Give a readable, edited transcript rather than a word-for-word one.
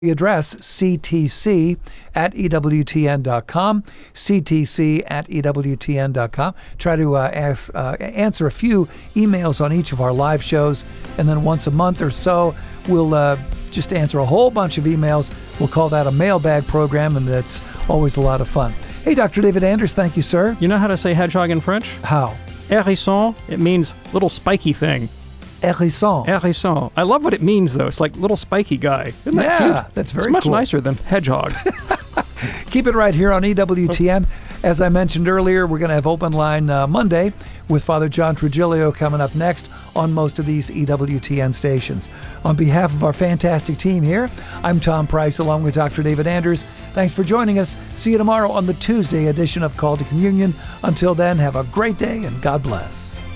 The address, ctc at ewtn.com, ctc at ewtn.com. Try to answer a few emails on each of our live shows, and then once a month or so, we'll just answer a whole bunch of emails. We'll call that a mailbag program, and that's always a lot of fun. Hey, Dr. David Anders, thank you, sir. You know how to say hedgehog in French? How? Hérisson, it means little spiky thing. Hérisson. Hérisson. I love what it means, though. It's like little spiky guy. Isn't that cute? Yeah, that's very It's much cool. nicer than hedgehog. Keep it right here on EWTN. As I mentioned earlier, we're going to have Open Line Monday with Father John Trujillo coming up next on most of these EWTN stations. On behalf of our fantastic team here, I'm Tom Price along with Dr. David Anders. Thanks for joining us. See you tomorrow on the Tuesday edition of Call to Communion. Until then, have a great day and God bless.